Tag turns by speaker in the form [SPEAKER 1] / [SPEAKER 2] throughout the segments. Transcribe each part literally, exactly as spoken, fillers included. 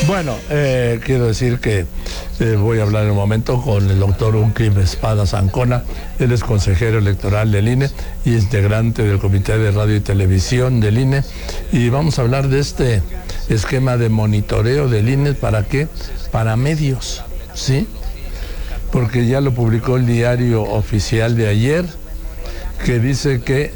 [SPEAKER 1] Bueno, eh, quiero decir que eh, voy a hablar en un momento con el doctor Uncliffe Espadas Ancona. Él es consejero electoral del I N E y integrante del Comité de Radio y Televisión del I N E. Y vamos a hablar de este esquema de monitoreo del I N E. ¿Para qué? Para medios, ¿sí? Porque ya lo publicó el diario oficial de ayer, que dice que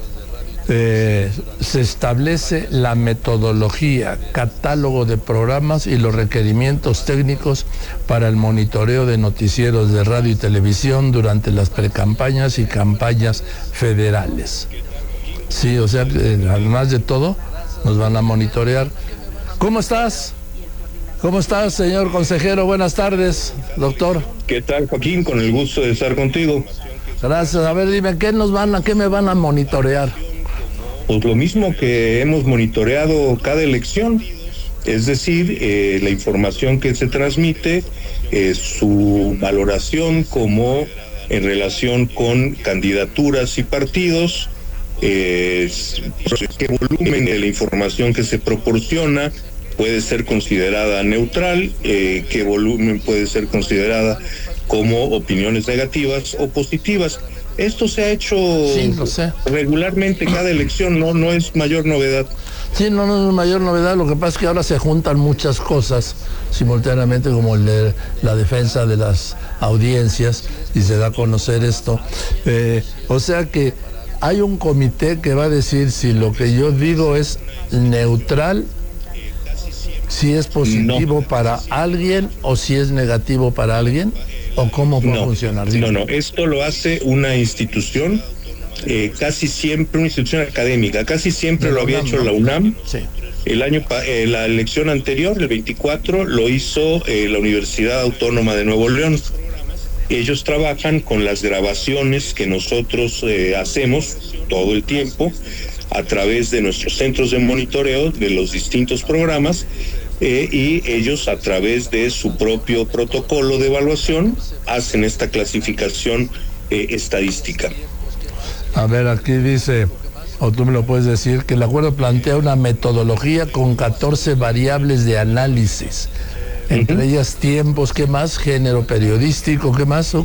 [SPEAKER 1] Eh, se establece la metodología, catálogo de programas y los requerimientos técnicos para el monitoreo de noticieros de radio y televisión durante las precampañas y campañas federales. Sí, o sea, eh, además de todo, nos van a monitorear. ¿Cómo estás? ¿Cómo estás, señor consejero? Buenas tardes, doctor.
[SPEAKER 2] ¿Qué tal, Joaquín? Con el gusto de estar contigo.
[SPEAKER 1] Gracias. A ver, dime, ¿qué nos van a, qué me van a monitorear?
[SPEAKER 2] Pues lo mismo que hemos monitoreado cada elección, es decir, eh, la información que se transmite, eh, su valoración como en relación con candidaturas y partidos, eh, qué volumen de la información que se proporciona puede ser considerada neutral, eh, qué volumen puede ser considerada como opiniones negativas o positivas. Esto se ha hecho
[SPEAKER 1] sí, lo sé.
[SPEAKER 2] regularmente cada elección, no no es mayor novedad.
[SPEAKER 1] Sí, no, no es mayor novedad. Lo que pasa es que ahora se juntan muchas cosas simultáneamente, como el de la defensa de las audiencias, y se da a conocer esto. Eh, o sea que hay un comité que va a decir si lo que yo digo es neutral, si es positivo no. para alguien o si es negativo para alguien. ¿O cómo va
[SPEAKER 2] no,
[SPEAKER 1] a funcionar?
[SPEAKER 2] No, no, esto lo hace una institución, eh, casi siempre una institución académica, casi siempre lo había hecho la UNAM.
[SPEAKER 1] Sí.
[SPEAKER 2] El año, eh, la elección anterior, el veinticuatro, lo hizo eh, la Universidad Autónoma de Nuevo León. Ellos trabajan con las grabaciones que nosotros eh, hacemos todo el tiempo a través de nuestros centros de monitoreo de los distintos programas. Eh, y ellos, a través de su propio protocolo de evaluación, hacen esta clasificación eh, estadística.
[SPEAKER 1] A ver, aquí dice, o tú me lo puedes decir, que el acuerdo plantea una metodología con catorce variables de análisis, entre uh-huh. ellas tiempos, ¿qué más? Género periodístico, ¿qué más?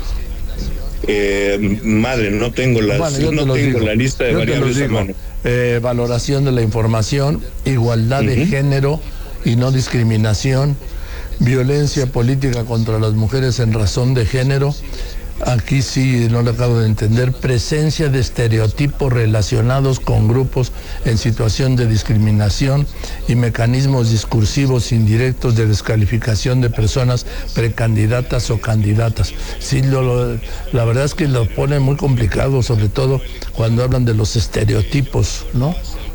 [SPEAKER 2] Eh, madre, no tengo, las, bueno, no tengo la lista de yo variables a mano.
[SPEAKER 1] Eh, valoración de la información, igualdad uh-huh. de género y no discriminación, violencia política contra las mujeres en razón de género. Aquí sí no lo acabo de entender. Presencia de estereotipos relacionados con grupos en situación de discriminación y mecanismos discursivos indirectos de descalificación de personas precandidatas o candidatas. Sí, lo, lo, la verdad es que lo pone muy complicado, sobre todo cuando hablan de los estereotipos, ¿no?